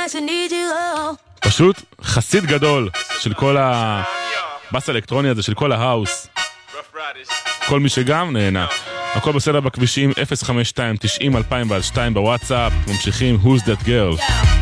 פשוט חסיד גדול של כל הבאס האלקטרוני הזה, של כל ההאוס. כל מי שגם נהנה. הכל בסדר בכבישים 052-90-2002 בוואטסאפ. ממשיכים Who's That Girl.